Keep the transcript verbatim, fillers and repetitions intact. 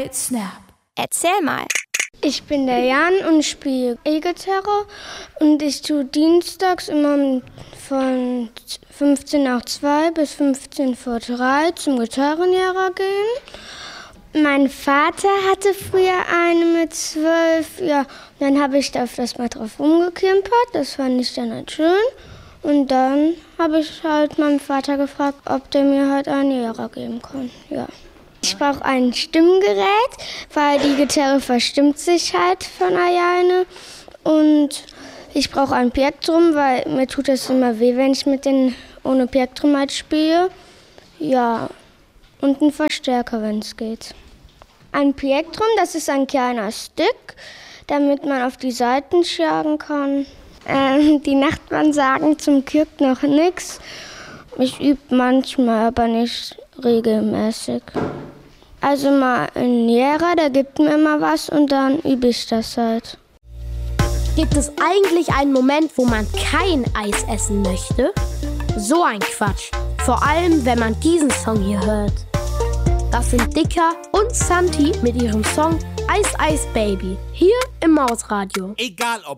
Right Snap. Erzähl mal. Ich bin der Jan und spiele E-Gitarre und ich tue dienstags immer von fünfzehn nach zwei bis fünfzehn vor drei zum Gitarrenlehrer gehen. Mein Vater hatte früher eine mit zwölf, ja, und dann habe ich da öfters mal drauf rumgeklimpert, das fand ich dann halt schön. Und dann habe ich halt meinen Vater gefragt, ob der mir halt einen Lehrer geben kann, ja. Ich brauche ein Stimmgerät, weil die Gitarre verstimmt sich halt von alleine. Und ich brauche ein Plektrum, weil mir tut das immer weh, wenn ich mit den ohne Plektrum halt spiele. Ja, und ein Verstärker, wenn es geht. Ein Plektrum, das ist ein kleiner Stick, damit man auf die Saiten schlagen kann. Ähm, die Nachbarn sagen zum Glück noch nichts. Ich übe manchmal, aber nicht regelmäßig. Also mal ein Lehrer, der gibt mir mal was und dann übe ich das halt. Gibt es eigentlich einen Moment, wo man kein Eis essen möchte? So ein Quatsch. Vor allem, wenn man diesen Song hier hört. Das sind Dicker und Santi mit ihrem Song Eis Eis Baby. Hier im Mausradio. Egal ob